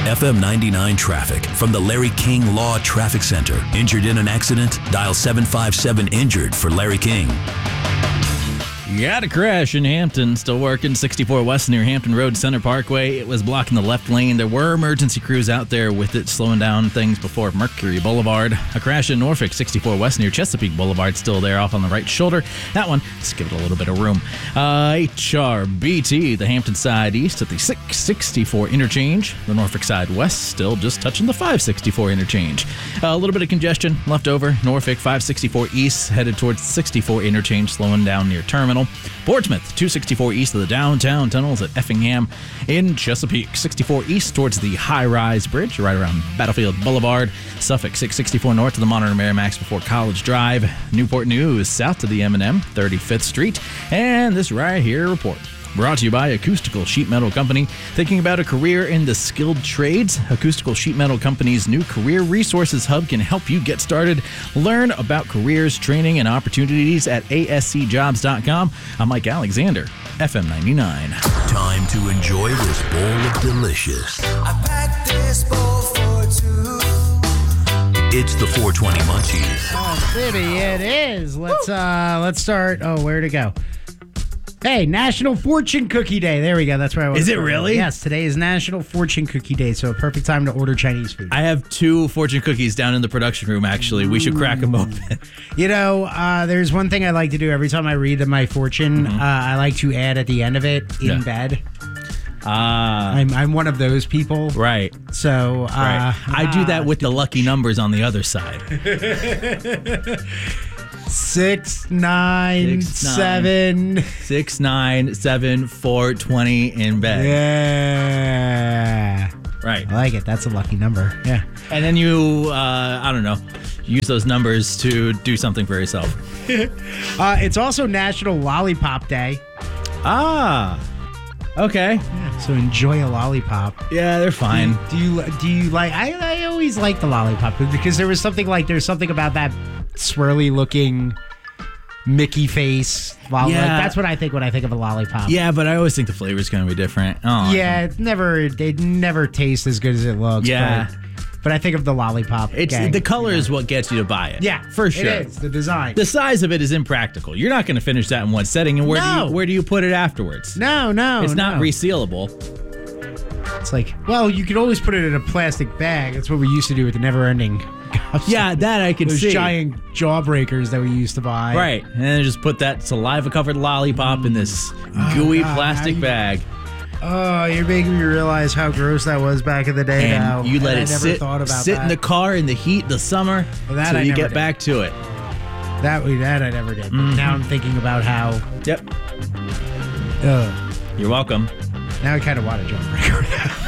FM 99 traffic from the Larry King Law Traffic Center. Injured in an accident? Dial 757-INJURED for Larry King. You had a crash in Hampton, still working 64 West near Hampton Road, Center Parkway. It was blocking the left lane. There were emergency crews out there with it, slowing down things before Mercury Boulevard. A crash in Norfolk, 64 West near Chesapeake Boulevard, still there off on the right shoulder. That one, just give it a little bit of room. HRBT, the Hampton side east at the 664 interchange. The Norfolk side west, still just touching the 564 interchange. A little bit of congestion left over. Norfolk, 564 east, headed towards 64 interchange, slowing down near Terminal. Portsmouth, 264 east of the downtown tunnels at Effingham. In Chesapeake, 64 east towards the high-rise bridge, right around Battlefield Boulevard. Suffolk, 664 north to the Monitor Merrimax before College Drive. Newport News, south to the M&M, 35th Street. And this right here report, brought to you by Acoustical Sheet Metal Company. Thinking about a career in the skilled trades? Acoustical Sheet Metal Company's new Career Resources Hub can help you get started. Learn about careers, training, and opportunities at ascjobs.com. I'm Mike Alexander, FM 99. Time to enjoy this bowl of delicious. I packed this bowl for two. It's the 420 Munchies. Oh, baby, it is. Let's start. Oh, where'd it go? Hey, National Fortune Cookie Day. There we go. That's where I was. Is it really? Yes, today is National Fortune Cookie Day, so a perfect time to order Chinese food. I have 2 fortune cookies down in the production room, actually. We should crack them open. You know, there's one thing I like to do every time I read my fortune. I like to add at the end of it, in bed. I'm one of those people. Right. So I do that with the lucky numbers on the other side. 6, 9, 7. 6, 9, 7, 4, 20 in bed. Yeah. Right. I like it. That's a lucky number. Yeah. And then you, I don't know, use those numbers to do something for yourself. It's also National Lollipop Day. Ah. Okay. Yeah, so enjoy a lollipop. Yeah, they're fine. Do you like? I always like the lollipop because there's something about that swirly looking Mickey face. Yeah. That's what I think when I think of a lollipop. Yeah, but I always think the flavor's going to be different. Oh, yeah, it never tastes as good as it looks. Yeah. But I think of the lollipop. The color is what gets you to buy it. Yeah, for sure. It is the design. The size of it is impractical. You're not going to finish that in one setting. And where do you put it afterwards? No. It's not resealable. It's like, well, you can always put it in a plastic bag. That's what we used to do with the never-ending. Yeah, that I can see. Those giant jawbreakers that we used to buy. Right, and then just put that saliva-covered lollipop in this gooey plastic bag. Oh, you're making me realize how gross that was back in the day. And now. You let it sit in the car in the heat, the summer, until you get back to it. That I never did. But now I'm thinking about how. Yep. You're welcome. Now I kind of want a jawbreaker.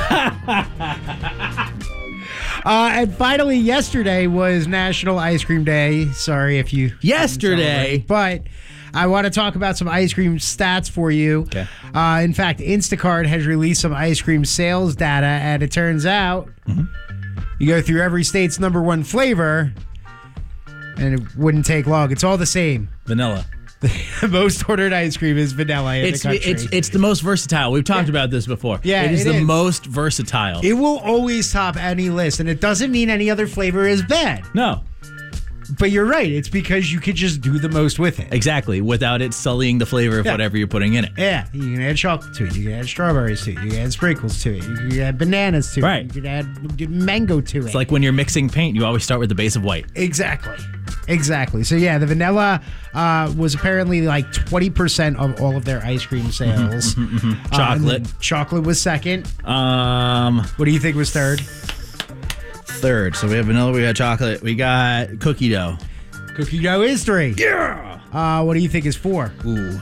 And finally, yesterday was National Ice Cream Day. Sorry if you... Yesterday? But I want to talk about some ice cream stats for you. Okay. In fact, Instacart has released some ice cream sales data, and it turns out you go through every state's #1 flavor, and it wouldn't take long. It's all the same. Vanilla. The most ordered ice cream is vanilla in the country. It's the most versatile. We've talked about this before. Yeah, it is the most versatile. It will always top any list, and it doesn't mean any other flavor is bad. No. But you're right. It's because you could just do the most with it. Exactly, without it sullying the flavor of whatever you're putting in it. Yeah, you can add chocolate to it. You can add strawberries to it. You can add sprinkles to it. You can add bananas to it. You can add mango to it. It's like when you're mixing paint, you always start with the base of white. Exactly. So yeah, the vanilla was apparently like 20% of all of their ice cream sales. Chocolate. Chocolate was second. What do you think was third? Third. So we have vanilla, we got chocolate, we got cookie dough. Cookie dough is 3. Yeah. What do you think is 4? Ooh.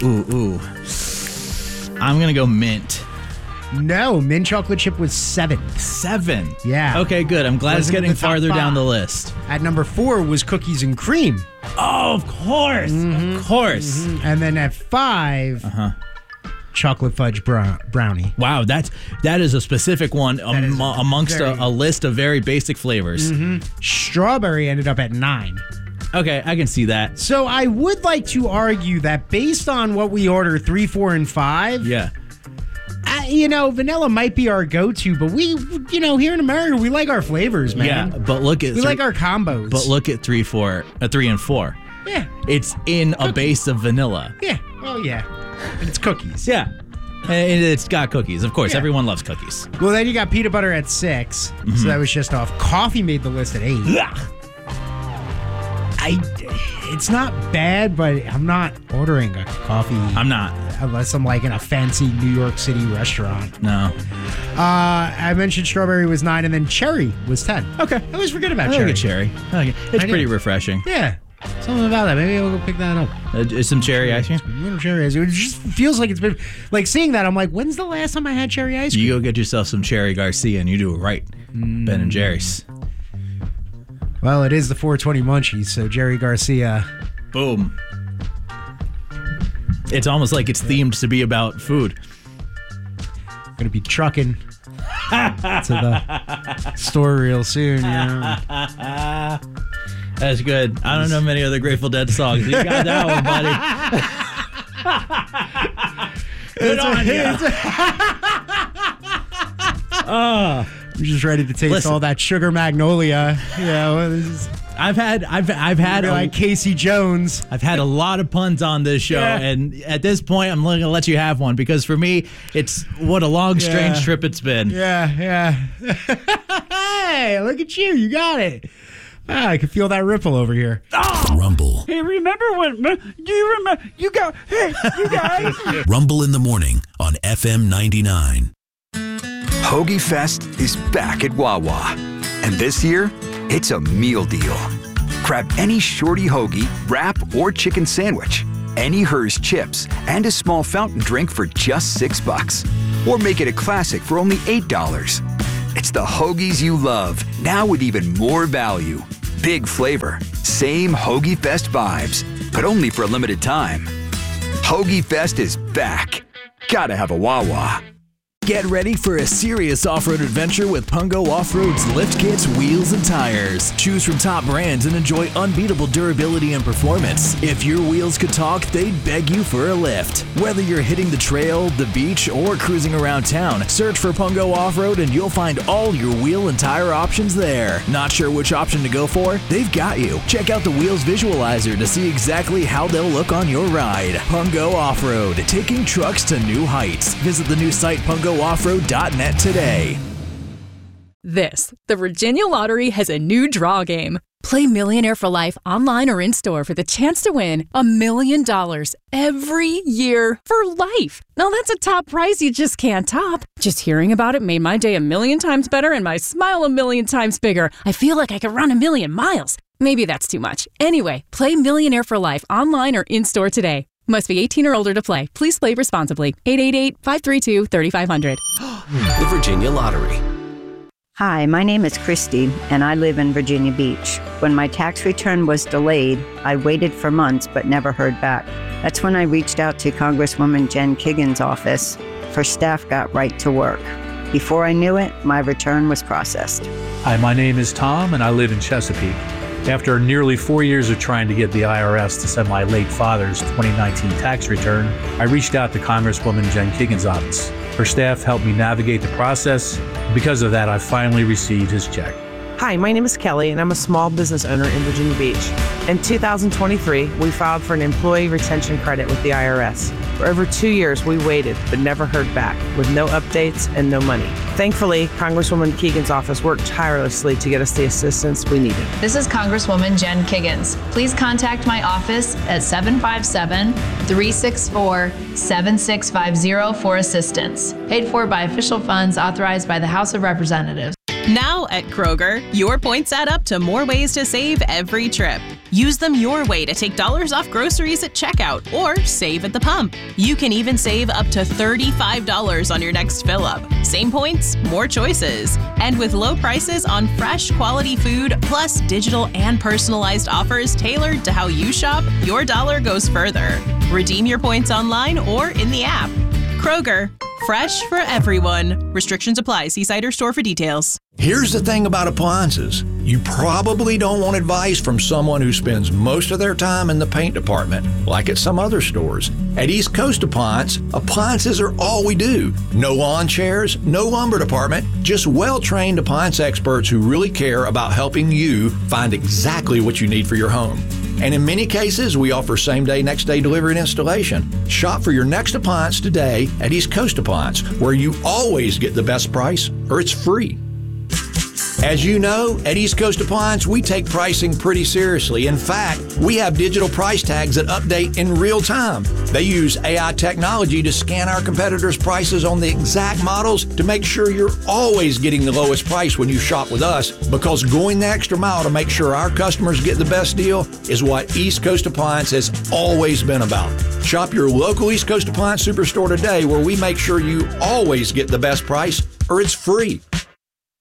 I'm gonna go mint. No, mint chocolate chip was 7. 7? Yeah. Okay, good. I'm glad it's getting farther down the list. At number 4 was cookies and cream. Oh, of course. Of course. And then at 5, chocolate fudge brownie. Wow, that is a specific one amongst a list of very basic flavors. Strawberry ended up at 9. Okay, I can see that. So I would like to argue that based on what we order 3, 4, and 5, vanilla might be our go-to, but we, here in America, we like our flavors, man. Yeah, but look at we like our combos. But look at 3 and 4. Yeah. It's in a base of vanilla. Yeah. Oh, yeah. And it's cookies. Yeah. And it's got cookies. Of course, Yeah. everyone loves cookies. Well, then you got peanut butter at 6. So that was just off. Coffee made the list at 8. It's not bad, but I'm not ordering a coffee. I'm not. Unless I'm like in a fancy New York City restaurant. No. I mentioned strawberry was 9, and then cherry was 10. Okay. I always forget about I cherry. like a cherry. It's pretty refreshing. Yeah. Something about that. Maybe I'll go pick that up. Some cherry ice cream? Little cherry ice cream. It just feels like it's been... Like, seeing that, I'm like, when's the last time I had cherry ice cream? You go get yourself some Cherry Garcia, and you do it right. Ben and Jerry's. Well, it is the 420 Munchies, so Jerry Garcia... Boom. It's almost like it's themed to be about food. I'm going to be trucking to the store real soon, That's good. I don't know many other Grateful Dead songs. You got that one, buddy. Good on you. I'm just ready to taste all that sugar magnolia. I've had like Casey Jones. I've had a lot of puns on this show, and at this point, I'm going to let you have one because for me, it's what a long, strange trip it's been. Yeah. Hey, look at you! You got it. I can feel that ripple over here. Rumble. Hey, remember when? Do you remember? You guys. Rumble in the morning on FM 99. Hoagie Fest is back at Wawa. And this year, it's a meal deal. Grab any shorty hoagie, wrap, or chicken sandwich, any Hers chips, and a small fountain drink for just $6. Or make it a classic for only $8. It's the hoagies you love, now with even more value. Big flavor, same Hoagie Fest vibes, but only for a limited time. Hoagie Fest is back. Gotta have a Wawa. Get ready for a serious off-road adventure with Pungo Off-Road's lift kits, wheels, and tires. Choose from top brands and enjoy unbeatable durability and performance. If your wheels could talk, they'd beg you for a lift. Whether you're hitting the trail, the beach, or cruising around town, search for Pungo Off-Road and you'll find all your wheel and tire options there. Not sure which option to go for? They've got you. Check out the Wheels Visualizer to see exactly how they'll look on your ride. Pungo Off-Road, taking trucks to new heights. Visit the new site pungo.offroad.net today. The Virginia Lottery has a new draw game. Play Millionaire for Life online or in-store for the chance to win $1 million every year for life. Now that's a top prize you just can't top. Just hearing about it made my day 1,000,000 times better and my smile 1,000,000 times bigger. I feel like I could run 1,000,000 miles. Maybe that's too much. Anyway, play Millionaire for Life online or in-store today. Must be 18 or older to play. Please play responsibly. 888-532-3500. The Virginia Lottery. Hi, my name is Christy, and I live in Virginia Beach. When my tax return was delayed, I waited for months but never heard back. That's when I reached out to Congresswoman Jen Kiggins' office. Her staff got right to work. Before I knew it, my return was processed. Hi, my name is Tom, and I live in Chesapeake. After nearly 4 years of trying to get the IRS to send my late father's 2019 tax return, I reached out to Congresswoman Jen Kiggins' office. Her staff helped me navigate the process. Because of that, I finally received his check. Hi, my name is Kelly, and I'm a small business owner in Virginia Beach. In 2023, we filed for an employee retention credit with the IRS. For over 2 years, we waited, but never heard back, with no updates and no money. Thankfully, Congresswoman Kiggins' office worked tirelessly to get us the assistance we needed. This is Congresswoman Jen Kiggins. Please contact my office at 757-364-7650 for assistance. Paid for by official funds authorized by the House of Representatives. Now at Kroger, your points add up to more ways to save every trip. Use them your way to take dollars off groceries at checkout or save at the pump. You can even save up to $35 on your next fill up. Same points, more choices. And with low prices on fresh, quality food, plus digital and personalized offers tailored to how you shop, your dollar goes further. Redeem your points online or in the app. Kroger, fresh for everyone. Restrictions apply. See site or store for details. Here's the thing about appliances. You probably don't want advice from someone who spends most of their time in the paint department, like at some other stores. At East Coast Appliance, appliances are all we do. No lawn chairs, no lumber department, just well-trained appliance experts who really care about helping you find exactly what you need for your home. And in many cases, we offer same-day, next-day delivery and installation. Shop for your next appliance today at East Coast Appliance, where you always get the best price or it's free. As you know, at East Coast Appliance, we take pricing pretty seriously. In fact, we have digital price tags that update in real time. They use AI technology to scan our competitors' prices on the exact models to make sure you're always getting the lowest price when you shop with us, because going the extra mile to make sure our customers get the best deal is what East Coast Appliance has always been about. Shop your local East Coast Appliance Superstore today, where we make sure you always get the best price or it's free.